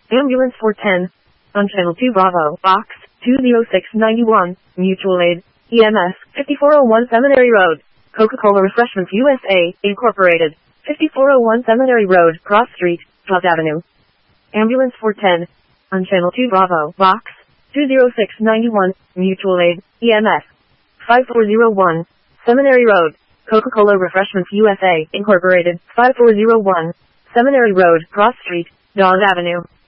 Ambulance 410. On Channel 2 Bravo, Box 20691, Mutual Aid, EMS, 5401 Seminary Road, Coca-Cola Refreshments USA, Incorporated, 5401 Seminary Road, Cross Street, Dawes Avenue. Ambulance 410. On Channel 2 Bravo, Box 20691, Mutual Aid, EMS, 5401, Seminary Road, Coca-Cola Refreshments USA, Incorporated, 5401, Seminary Road, Cross Street, Dawes Avenue.